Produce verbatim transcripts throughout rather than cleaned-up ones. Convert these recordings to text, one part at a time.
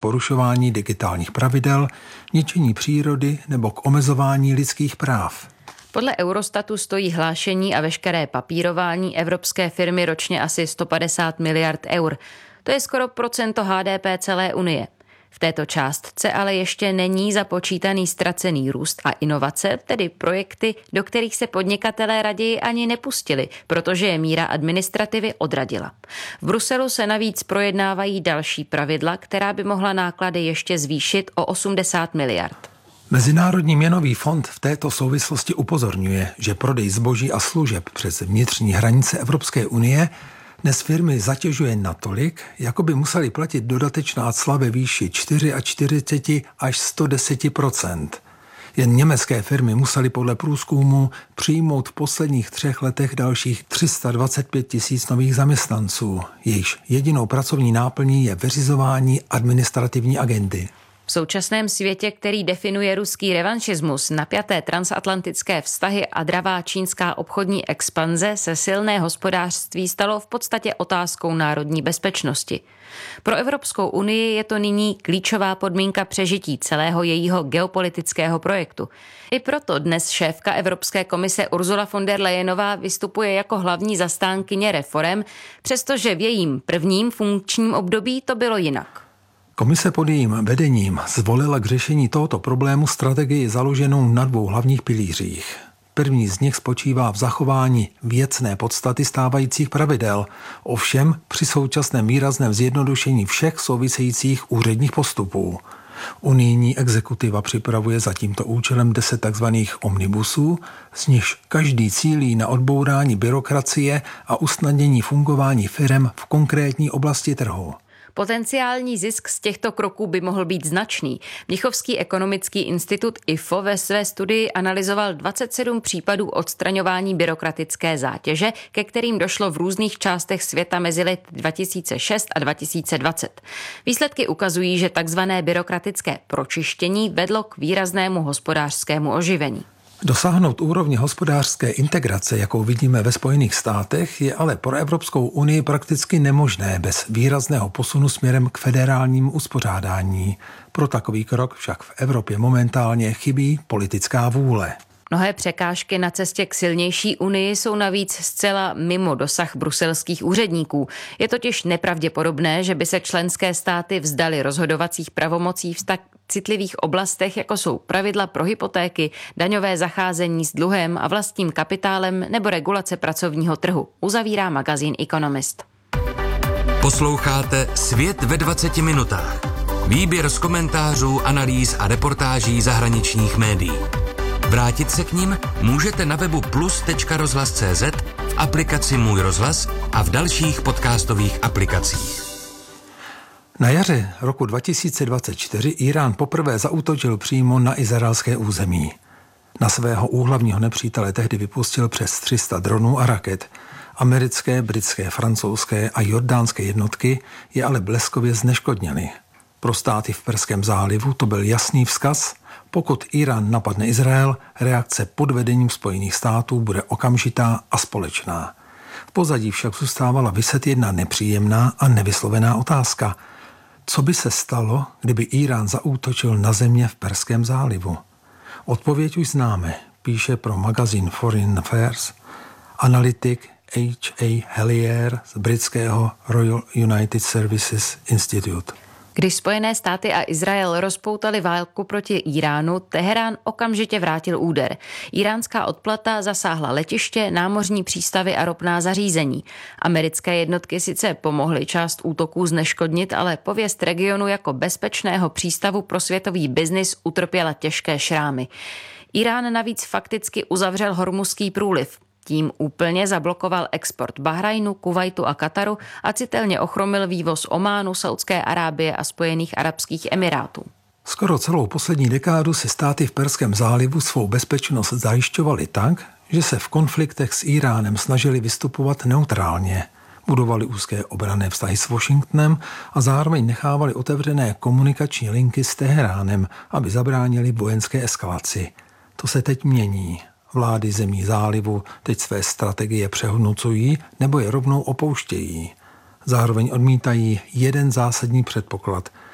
porušování digitálních pravidel, ničení přírody nebo k omezování lidských práv. Podle Eurostatu stojí hlášení a veškeré papírování evropské firmy ročně asi sto padesát miliard eur. To je skoro procento H D P celé Unie. V této částce ale ještě není započítaný ztracený růst a inovace, tedy projekty, do kterých se podnikatelé raději ani nepustili, protože je míra administrativy odradila. V Bruselu se navíc projednávají další pravidla, která by mohla náklady ještě zvýšit o osmdesát miliard. Mezinárodní měnový fond v této souvislosti upozorňuje, že prodej zboží a služeb přes vnitřní hranice Evropské unie dnes firmy zatěžuje natolik, jako by museli platit dodatečná cla ve výši čtyřicet čtyři až sto deset procent. Jen německé firmy musely podle průzkumu přijmout v posledních třech letech dalších tři sta dvacet pět tisíc nových zaměstnanců, jejichž jedinou pracovní náplní je vyřizování administrativní agendy. V současném světě, který definuje ruský revanšismus, napjaté transatlantické vztahy a dravá čínská obchodní expanze, se silné hospodářství stalo v podstatě otázkou národní bezpečnosti. Pro Evropskou unii je to nyní klíčová podmínka přežití celého jejího geopolitického projektu. I proto dnes šéfka Evropské komise Ursula von der Leyenová vystupuje jako hlavní zastánkyně reforem, přestože v jejím prvním funkčním období to bylo jinak. Komise pod jejím vedením zvolila k řešení tohoto problému strategii založenou na dvou hlavních pilířích. První z nich spočívá v zachování věcné podstaty stávajících pravidel, ovšem při současném výrazném zjednodušení všech souvisejících úředních postupů. Unijní exekutiva připravuje za tímto účelem deset takzvaných omnibusů, z nichž každý cílí na odbourání byrokracie a usnadnění fungování firem v konkrétní oblasti trhu. Potenciální zisk z těchto kroků by mohl být značný. Mnichovský ekonomický institut I F O ve své studii analyzoval dvacet sedm případů odstraňování byrokratické zátěže, ke kterým došlo v různých částech světa mezi lety dva tisíce šest a dva tisíce dvacet. Výsledky ukazují, že takzvané byrokratické pročištění vedlo k výraznému hospodářskému oživení. Dosáhnout úrovně hospodářské integrace, jakou vidíme ve Spojených státech, je ale pro Evropskou unii prakticky nemožné bez výrazného posunu směrem k federálnímu uspořádání. Pro takový krok však v Evropě momentálně chybí politická vůle. Mnohé překážky na cestě k silnější unii jsou navíc zcela mimo dosah bruselských úředníků. Je totiž nepravděpodobné, že by se členské státy vzdaly rozhodovacích pravomocí v tak citlivých oblastech, jako jsou pravidla pro hypotéky, daňové zacházení s dluhem a vlastním kapitálem nebo regulace pracovního trhu, uzavírá magazín Economist. Posloucháte Svět ve dvaceti minutách. Výběr z komentářů, analýz a reportáží zahraničních médií. Vrátit se k nim můžete na webu plus tečka rozhlas tečka cé zet, v aplikaci Můj rozhlas a v dalších podcastových aplikacích. Na jaře roku dva tisíce dvacet čtyři Irán poprvé zaútočil přímo na izraelské území. Na svého úhlavního nepřítele tehdy vypustil přes tři sta dronů a raket. Americké, britské, francouzské a jordánské jednotky je ale bleskově zneškodnily. Pro státy v Perském zálivu to byl jasný vzkaz: pokud Irán napadne Izrael, reakce pod vedením Spojených států bude okamžitá a společná. V pozadí však zůstávala viset jedna nepříjemná a nevyslovená otázka. Co by se stalo, kdyby Irán zaútočil na země v Perském zálivu? Odpověď už známe, píše pro magazín Foreign Affairs analytik H A Hellier z britského Royal United Services Institute. Když Spojené státy a Izrael rozpoutali válku proti Iránu, Teherán okamžitě vrátil úder. Iránská odplata zasáhla letiště, námořní přístavy a ropná zařízení. Americké jednotky sice pomohly část útoků zneškodnit, ale pověst regionu jako bezpečného přístavu pro světový biznis utrpěla těžké šrámy. Irán navíc fakticky uzavřel Hormuzský průliv. Tím úplně zablokoval export Bahrajnu, Kuvajtu a Kataru a citelně ochromil vývoz Ománu, Saudské Arábie a Spojených arabských emirátů. Skoro celou poslední dekádu si státy v Perském zálivu svou bezpečnost zajišťovaly tak, že se v konfliktech s Iránem snažili vystupovat neutrálně. Budovali úzké obranné vztahy s Washingtonem a zároveň nechávali otevřené komunikační linky s Teheránem, aby zabránili vojenské eskalaci. To se teď mění. Vlády zemí zálivu teď své strategie přehodnocují nebo je rovnou opouštějí. Zároveň odmítají jeden zásadní předpoklad.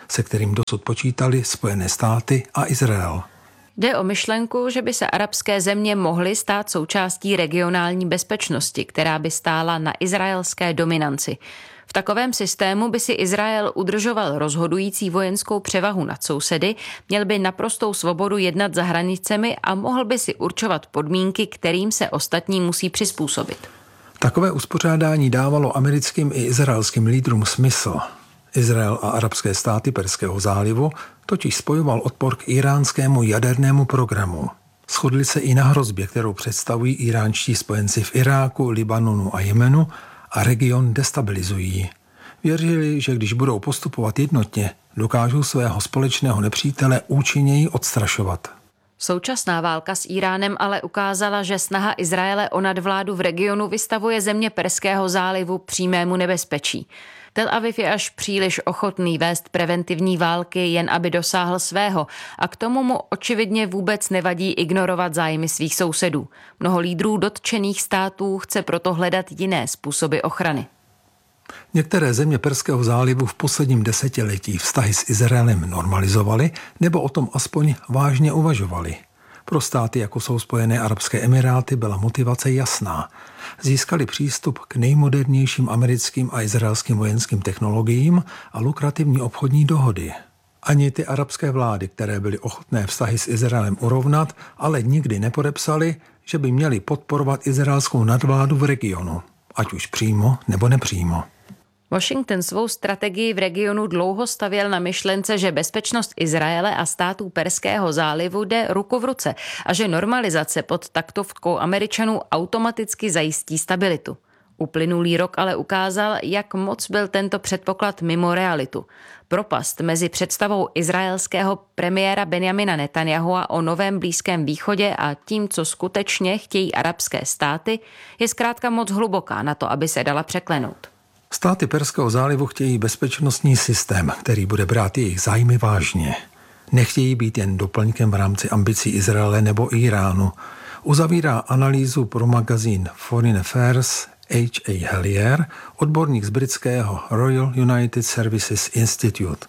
se kterým dosud počítali Spojené státy a Izrael. Jde o myšlenku, že by se arabské země mohly stát součástí regionální bezpečnosti, která by stála na izraelské dominanci. V takovém systému by si Izrael udržoval rozhodující vojenskou převahu nad sousedy, měl by naprostou svobodu jednat za hranicemi a mohl by si určovat podmínky, kterým se ostatní musí přizpůsobit. Takové uspořádání dávalo americkým i izraelským lídrům smysl. Izrael a arabské státy Perského zálivu totiž spojoval odpor k iránskému jadernému programu. Shodli se i na hrozbě, kterou představují iránští spojenci v Iráku, Libanonu a Jemenu a region destabilizují. Věřili, že když budou postupovat jednotně, dokážou svého společného nepřítele účinněji odstrašovat. Současná válka s Iránem ale ukázala, že snaha Izraele o nadvládu v regionu vystavuje země Perského zálivu přímému nebezpečí. Tel Aviv je až příliš ochotný vést preventivní války, jen aby dosáhl svého, a k tomu mu očividně vůbec nevadí ignorovat zájmy svých sousedů. Mnoho lídrů dotčených států chce proto hledat jiné způsoby ochrany. Některé země Perského zálivu v posledním desetiletí vztahy s Izraelem normalizovaly nebo o tom aspoň vážně uvažovaly. Pro státy, jako jsou Spojené arabské emiráty, byla motivace jasná. Získali přístup k nejmodernějším americkým a izraelským vojenským technologiím a lukrativní obchodní dohody. Ani ty arabské vlády, které byly ochotné vztahy s Izraelem urovnat, ale nikdy nepodepsali, že by měli podporovat izraelskou nadvládu v regionu, ať už přímo nebo nepřímo. Washington svou strategii v regionu dlouho stavěl na myšlence, že bezpečnost Izraele a států Perského zálivu jde ruku v ruce a že normalizace pod taktovkou Američanů automaticky zajistí stabilitu. Uplynulý rok ale ukázal, jak moc byl tento předpoklad mimo realitu. Propast mezi představou izraelského premiéra Benjamina Netanyahua o novém Blízkém východě a tím, co skutečně chtějí arabské státy, je zkrátka moc hluboká na to, aby se dala překlenout. Státy Perského zálivu chtějí bezpečnostní systém, který bude brát jejich zájmy vážně. Nechtějí být jen doplňkem v rámci ambicí Izraele nebo Iránu. Uzavírá analýzu pro magazín Foreign Affairs H A Hellier, odborník z britského Royal United Services Institute.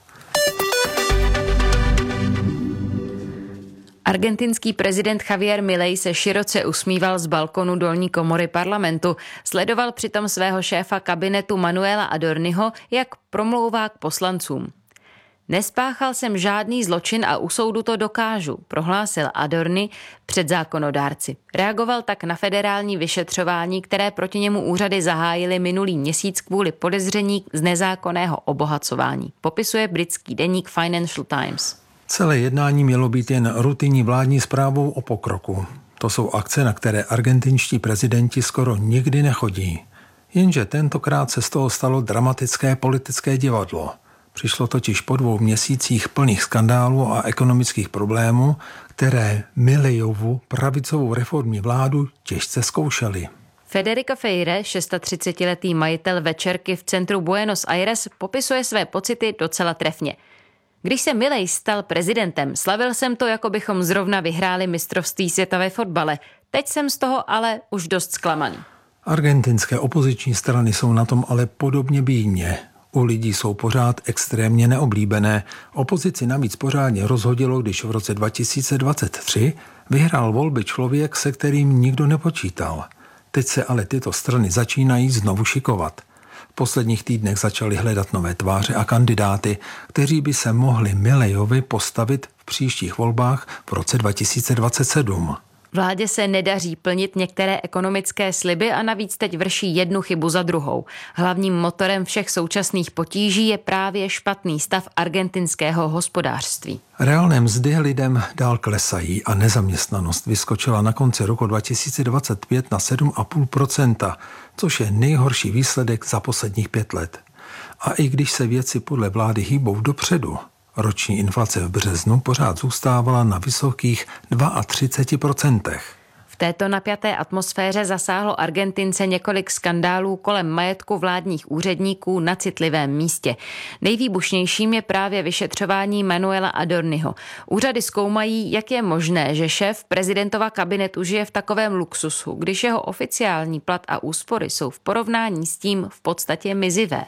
Argentinský prezident Javier Milei se široce usmíval z balkonu dolní komory parlamentu. Sledoval přitom svého šéfa kabinetu Manuela Adorniho, jak promlouvá k poslancům. Nespáchal jsem žádný zločin a u soudu to dokážu, prohlásil Adorni před zákonodárci. Reagoval tak na federální vyšetřování, které proti němu úřady zahájily minulý měsíc kvůli podezření z nezákonného obohacování. Popisuje britský deník Financial Times. Celé jednání mělo být jen rutinní vládní zprávou o pokroku. To jsou akce, na které argentinští prezidenti skoro nikdy nechodí. Jenže tentokrát se z toho stalo dramatické politické divadlo. Přišlo totiž po dvou měsících plných skandálů a ekonomických problémů, které Mileiovu pravicovou reformní vládu těžce zkoušely. Federico Feire, třicetišestiletý majitel večerky v centru Buenos Aires, popisuje své pocity docela trefně. Když se Milei stal prezidentem, slavil jsem to, jako bychom zrovna vyhráli mistrovství světa ve fotbale. Teď jsem z toho ale už dost zklamaný. Argentinské opoziční strany jsou na tom ale podobně bídně. U lidí jsou pořád extrémně neoblíbené. Opozici navíc pořádně rozhodilo, když v roce dva tisíce dvacet tři vyhrál volby člověk, se kterým nikdo nepočítal. Teď se ale tyto strany začínají znovu šikovat. V posledních týdnech začali hledat nové tváře a kandidáty, kteří by se mohli Mileiovi postavit v příštích volbách v roce dva tisíce dvacet sedm. Vládě se nedaří plnit některé ekonomické sliby a navíc teď vrší jednu chybu za druhou. Hlavním motorem všech současných potíží je právě špatný stav argentinského hospodářství. Reálné mzdy lidem dál klesají a nezaměstnanost vyskočila na konci roku dva tisíce dvacet pět na sedm celá pět procenta, což je nejhorší výsledek za posledních pět let. A i když se věci podle vlády hýbou dopředu, roční inflace v březnu pořád zůstávala na vysokých třicet dva procent. V této napjaté atmosféře zasáhlo Argentince několik skandálů kolem majetku vládních úředníků na citlivém místě. Nejvýbušnějším je právě vyšetřování Manuela Adorniho. Úřady zkoumají, jak je možné, že šéf prezidentova kabinetu žije v takovém luxusu, když jeho oficiální plat a úspory jsou v porovnání s tím v podstatě mizivé.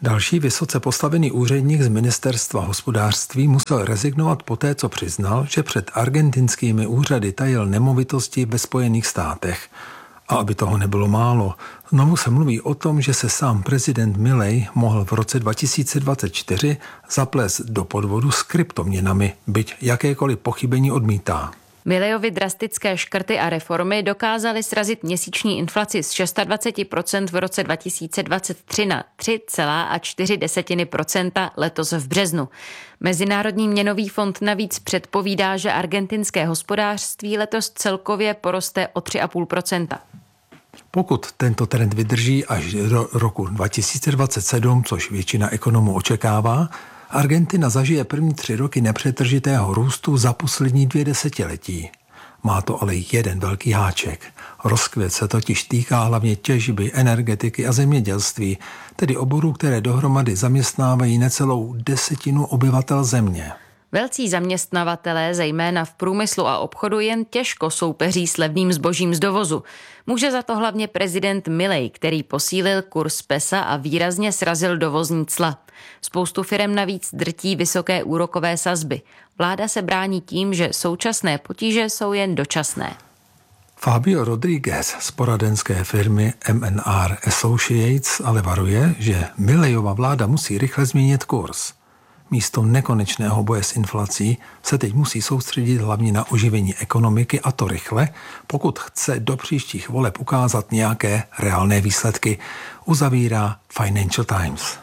Další vysoce postavený úředník z ministerstva hospodářství musel rezignovat poté, co přiznal, že před argentinskými úřady tajil nemovitosti ve Spojených státech. A aby toho nebylo málo, znovu se mluví o tom, že se sám prezident Milei mohl v roce dva tisíce dvacet čtyři zaplést do podvodu s kryptoměnami, byť jakékoliv pochybení odmítá. Milejovi drastické škrty a reformy dokázaly srazit měsíční inflaci z dvacet šest procent v roce dva tisíce dvacet tři na tři celá čtyři procenta letos v březnu. Mezinárodní měnový fond navíc předpovídá, že argentinské hospodářství letos celkově poroste o tři celá pět procenta. Pokud tento trend vydrží až do roku dva tisíce dvacet sedm, což většina ekonomů očekává, Argentina zažije první tři roky nepřetržitého růstu za poslední dvě desetiletí. Má to ale jeden velký háček. Rozkvět se totiž týká hlavně těžby, energetiky a zemědělství, tedy oborů, které dohromady zaměstnávají necelou desetinu obyvatel země. Velcí zaměstnavatelé, zejména v průmyslu a obchodu, jen těžko soupeří s levným zbožím z dovozu. Může za to hlavně prezident Milei, který posílil kurz pesa a výrazně srazil dovozní cla. Spoustu firem navíc drtí vysoké úrokové sazby. Vláda se brání tím, že současné potíže jsou jen dočasné. Fabio Rodriguez z poradenské firmy M and R Associates ale varuje, že Mileiova vláda musí rychle změnit kurz. Místo nekonečného boje s inflací se teď musí soustředit hlavně na oživení ekonomiky, a to rychle, pokud chce do příštích voleb ukázat nějaké reálné výsledky, uzavírá Financial Times.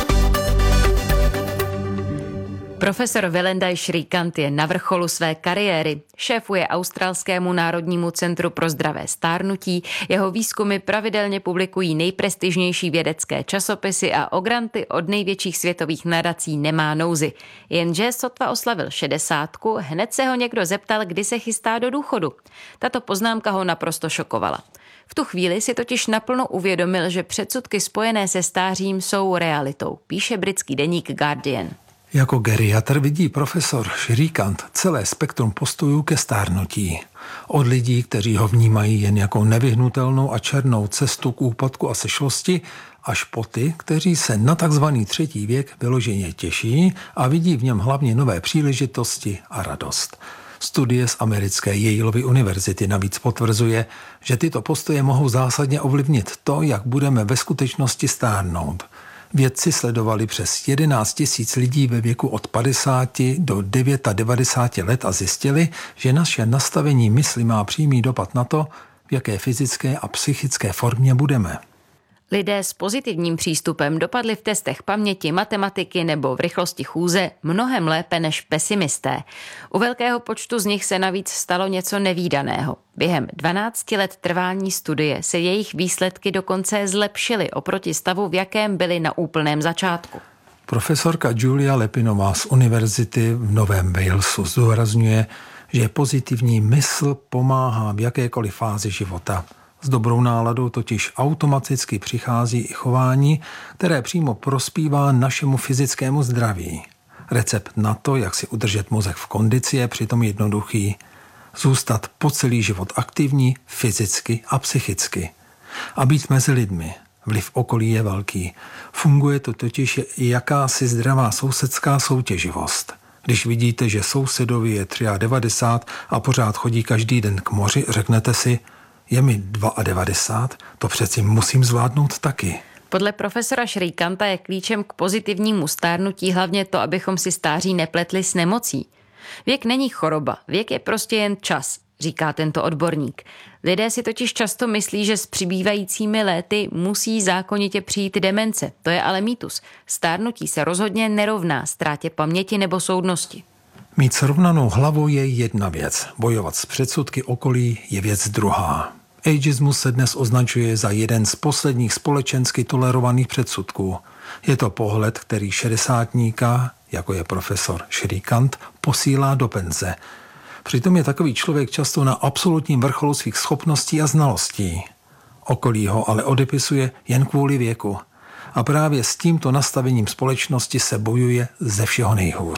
Profesor Velendaj Srikant je na vrcholu své kariéry. Šéfuje Australskému národnímu centru pro zdravé stárnutí. Jeho výzkumy pravidelně publikují nejprestižnější vědecké časopisy a o granty od největších světových nadací nemá nouzy. Jenže sotva oslavil šedesátku, hned se ho někdo zeptal, kdy se chystá do důchodu. Tato poznámka ho naprosto šokovala. V tu chvíli si totiž naplno uvědomil, že předsudky spojené se stářím jsou realitou, píše britský deník Guardian. Jako geriatr vidí profesor Srikant celé spektrum postojů ke stárnutí. Od lidí, kteří ho vnímají jen jako nevyhnutelnou a černou cestu k úpadku a sešlosti, až po ty, kteří se na takzvaný třetí věk vyloženě těší a vidí v něm hlavně nové příležitosti a radost. Studie z americké Yaleovy univerzity navíc potvrzuje, že tyto postoje mohou zásadně ovlivnit to, jak budeme ve skutečnosti stárnout. Vědci sledovali přes jedenáct tisíc lidí ve věku od padesáti do devadesáti devěti let a zjistili, že naše nastavení mysli má přímý dopad na to, v jaké fyzické a psychické formě budeme. Lidé s pozitivním přístupem dopadli v testech paměti, matematiky nebo v rychlosti chůze mnohem lépe než pesimisté. U velkého počtu z nich se navíc stalo něco nevídaného. Během dvanácti let trvání studie se jejich výsledky dokonce zlepšily oproti stavu, v jakém byly na úplném začátku. Profesorka Julia Lepinová z univerzity v Novém Walesu zdůrazňuje, že pozitivní mysl pomáhá v jakékoliv fázi života. S dobrou náladou totiž automaticky přichází i chování, které přímo prospívá našemu fyzickému zdraví. Recept na to, jak si udržet mozek v kondici, je přitom jednoduchý. Zůstat po celý život aktivní, fyzicky a psychicky. A být mezi lidmi. Vliv okolí je velký. Funguje to totiž i jakási zdravá sousedská soutěživost. Když vidíte, že sousedovi je devadesát tři a pořád chodí každý den k moři, řeknete si, je mi devadesát dva, to přeci musím zvládnout taky. Podle profesora Srikanta je klíčem k pozitivnímu stárnutí hlavně to, abychom si stáří nepletli s nemocí. Věk není choroba, věk je prostě jen čas, říká tento odborník. Lidé si totiž často myslí, že s přibývajícími léty musí zákonitě přijít demence. To je ale mýtus. Stárnutí se rozhodně nerovná ztrátě paměti nebo soudnosti. Mít srovnanou hlavu je jedna věc, bojovat s předsudky okolí je věc druhá. Ageismus se dnes označuje za jeden z posledních společensky tolerovaných předsudků. Je to pohled, který šedesátníka, jako je profesor Srikant, posílá do penze. Přitom je takový člověk často na absolutním vrcholu svých schopností a znalostí. Okolí ho ale odepisuje jen kvůli věku. A právě s tímto nastavením společnosti se bojuje ze všeho nejhůř.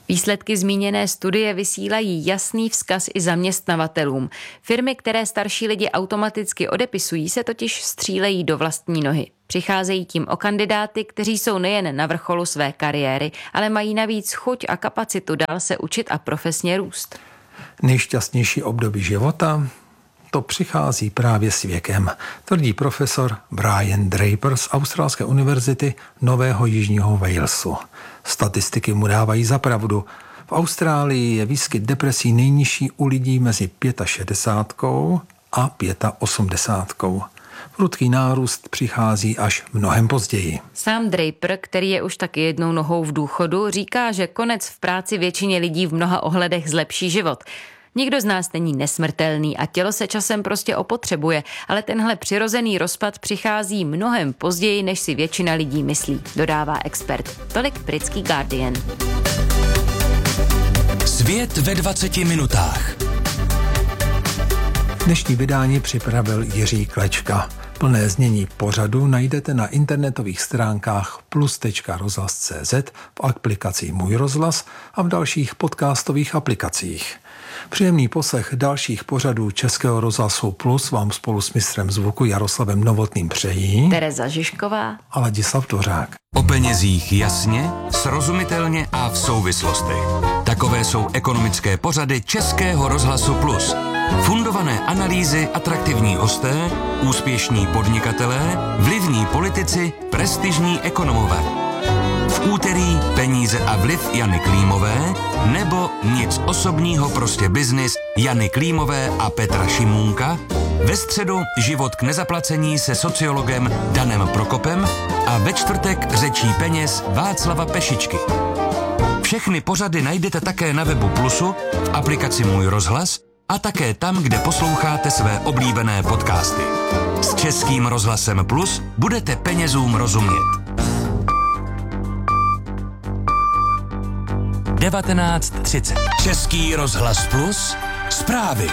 Výsledky zmíněné studie vysílají jasný vzkaz i zaměstnavatelům. Firmy, které starší lidi automaticky odepisují, se totiž střílejí do vlastní nohy. Přicházejí tím o kandidáty, kteří jsou nejen na vrcholu své kariéry, ale mají navíc chuť a kapacitu dál se učit a profesně růst. Nejšťastnější období života? To přichází právě s věkem, tvrdí profesor Brian Draper z Australské univerzity Nového Jižního Walesu. Statistiky mu dávají za pravdu. V Austrálii je výskyt depresí nejnižší u lidí mezi šedesátkou pět a osmdesátkou. Prudký nárůst přichází až mnohem později. Sám Draper, který je už taky jednou nohou v důchodu, říká, že konec v práci většině lidí v mnoha ohledech zlepší život. Nikdo z nás není nesmrtelný a tělo se časem prostě opotřebuje, ale tenhle přirozený rozpad přichází mnohem později, než si většina lidí myslí, dodává expert. Tolik britský Guardian. Svět ve dvaceti minutách. Dnešní vydání připravil Jiří Klečka. Plné znění pořadu najdete na internetových stránkách plus tečka rozhlas tečka cé zet, v aplikaci Můj rozhlas a v dalších podcastových aplikacích. Příjemný poslech dalších pořadů Českého rozhlasu Plus vám spolu s mistrem zvuku Jaroslavem Novotným přejí Tereza Žižková a Ladislav Dvořák. O penězích jasně, srozumitelně a v souvislostech. Takové jsou ekonomické pořady Českého rozhlasu Plus. Fundované analýzy, atraktivní hosté, úspěšní podnikatelé, vlivní politici, prestižní ekonomové. V úterý Peníze a vliv Jany Klímové nebo Nic osobního, prostě biznis Jany Klímové a Petra Šimůnka. Ve středu Život k nezaplacení se sociologem Danem Prokopem a ve čtvrtek Řečí peněz Václava Pešičky. Všechny pořady najdete také na webu Plusu, v aplikaci Můj rozhlas a také tam, kde posloucháte své oblíbené podcasty. S Českým rozhlasem Plus budete penězům rozumět. devatenáct třicet. Český rozhlas Plus. Zprávy.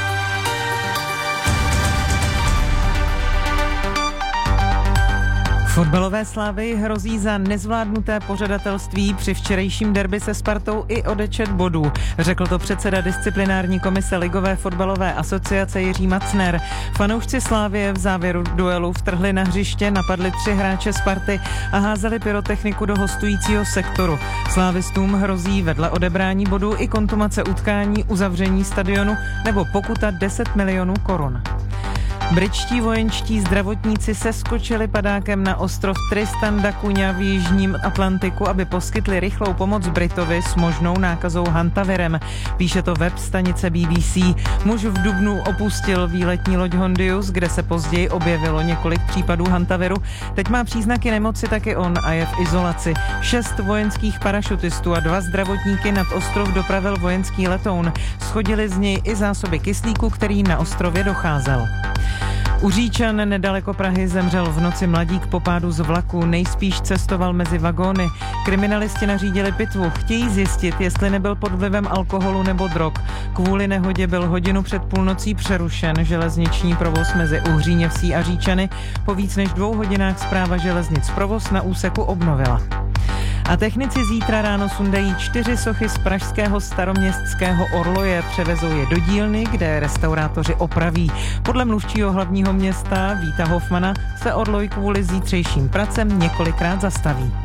Fotbalové Slávy hrozí za nezvládnuté pořadatelství při včerejším derby se Spartou i odečet bodů. Řekl to předseda disciplinární komise Ligové fotbalové asociace Jiří Macner. Fanoušci Slávie v závěru duelu vtrhli na hřiště, napadli tři hráče Sparty a házeli pyrotechniku do hostujícího sektoru. Slávistům hrozí vedle odebrání bodů i kontumace utkání, uzavření stadionu nebo pokuta deset milionů korun. Britští vojenští zdravotníci seskočili padákem na ostrov Tristan da Cunha v jižním Atlantiku, aby poskytli rychlou pomoc Britovi s možnou nákazou hantavirem. Píše to web stanice B B C. Muž v dubnu opustil výletní loď Hondius, kde se později objevilo několik případů hantaviru. Teď má příznaky nemoci taky on a je v izolaci. Šest vojenských parašutistů a dva zdravotníky nad ostrov dopravil vojenský letoun. Schodili z něj i zásoby kyslíku, který na ostrově docházel. U Říčan nedaleko Prahy zemřel v noci mladík po pádu z vlaku, nejspíš cestoval mezi vagóny. Kriminalisti nařídili pitvu, chtějí zjistit, jestli nebyl pod vlivem alkoholu nebo drog. Kvůli nehodě byl hodinu před půlnocí přerušen železniční provoz mezi Uhříněvsí a Říčany. Po víc než dvou hodinách Správa železnic provoz na úseku obnovila. A technici zítra ráno sundají čtyři sochy z pražského staroměstského orloje, převezou je do dílny, kde restaurátoři opraví. Podle mluvčího hlavního města Víta Hofmana se orloj kvůli zítřejším pracem několikrát zastaví.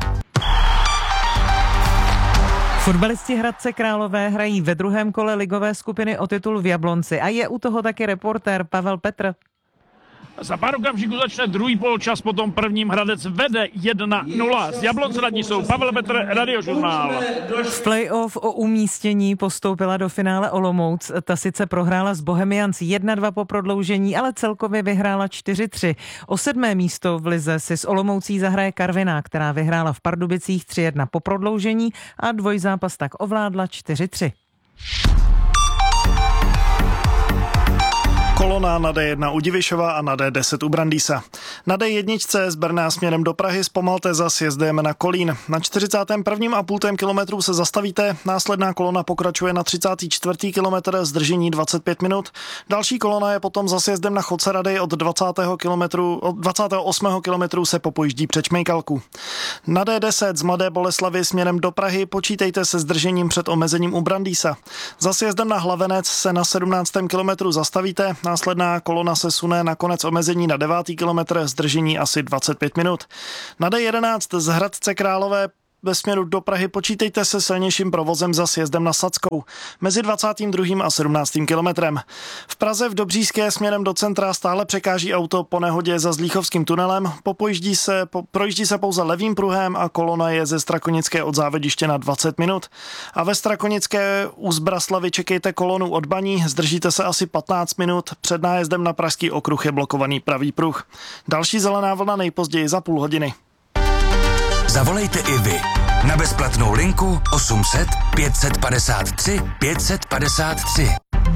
Fotbalisti Hradce Králové hrají ve druhém kole ligové skupiny o titul v Jablonci a je u toho taky reportér Pavel Petr. Za pár okamžiků začne druhý poločas, potom prvním Hradec vede jedna nula. Z Jablonce nad ní jsou Pavel Petr, Radiožurnál. V playoff o umístění postoupila do finále Olomouc. Ta sice prohrála s Bohemians jedna dva po prodloužení, ale celkově vyhrála čtyři tři. O sedmé místo v lize si s Olomoucí zahraje Karviná, která vyhrála v Pardubicích tři jedna po prodloužení a dvojzápas tak ovládla čtyři tři. Kolona na D jedna u Divišova a na D deset u Brandýsa. Na D jedna z Brna směrem do Prahy zpomalte za sjezdem na Kolín. Na čtyřicátém prvním a půl kilometru se zastavíte, následná kolona pokračuje na třicátém čtvrtém kilometru, zdržení dvacet pět minut. Další kolona je potom za sjezdem na Chodce Rady od dvacátého kilometru, od dvacátého osmého kilometru se popojíždí před Čmejkalku. Na D deset z Mladé Boleslavi směrem do Prahy počítejte se zdržením před omezením u Brandýsa. Za sjezdem na Hlavenec se na sedmnáctém kilometru zastavíte, následná kolona se sune na konec omezení na devátý kilometr, zdržení asi dvacet pět minut. Na D jedenáct z Hradce Králové ve směru do Prahy počítejte se silnějším provozem za sjezdem na Sadskou mezi dvacátým druhým a sedmnáctým kilometrem. V Praze v Dobříšské směrem do centra stále překáží auto po nehodě za Zlíchovským tunelem, popojíždí se, po, projíždí se pouze levým pruhem a kolona je ze Strakonické od Závodiště na dvacet minut. A ve Strakonické u Zbraslavy čekejte kolonu od Baní, zdržíte se asi patnáct minut, před nájezdem na Pražský okruh je blokovaný pravý pruh. Další zelená vlna nejpozději za půl hodiny. Zavolejte i vy na bezplatnou linku osm set pět set padesát tři pět set padesát tři.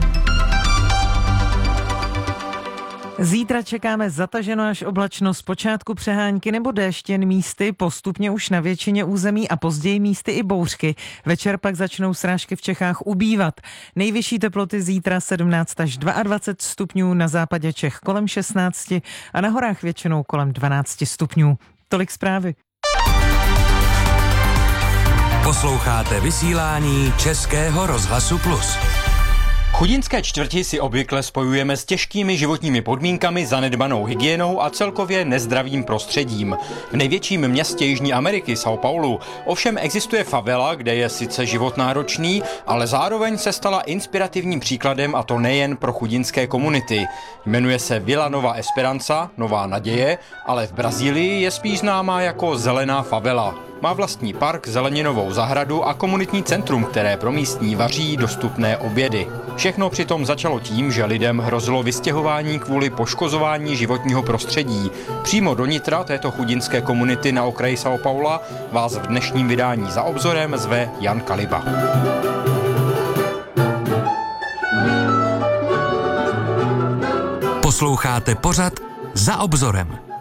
Zítra čekáme zataženo až oblačno, zpočátku přehánky nebo déšť, jen místy, postupně už na většině území a později místy i bouřky. Večer pak začnou srážky v Čechách ubývat. Nejvyšší teploty zítra sedmnáct až dvacet dva stupňů, na západě Čech kolem šestnáct a na horách většinou kolem dvanáct stupňů. Tolik zprávy. Posloucháte vysílání Českého rozhlasu Plus. Chudinské čtvrti si obvykle spojujeme s těžkými životními podmínkami, zanedbanou hygienou a celkově nezdravým prostředím. V největším městě Jižní Ameriky, São Paulo, ovšem existuje favela, kde je sice život náročný, ale zároveň se stala inspirativním příkladem, a to nejen pro chudinské komunity. Jmenuje se Vila Nova Esperança, Nová naděje, ale v Brazílii je spíš známá jako Zelená favela. Má vlastní park, zeleninovou zahradu a komunitní centrum, které pro místní vaří dostupné obědy. Všechno přitom začalo tím, že lidem hrozilo vystěhování kvůli poškozování životního prostředí. Přímo do nitra této chudinské komunity na okraji São Paula vás v dnešním vydání Za obzorem zve Jan Kaliba. Posloucháte pořad Za obzorem.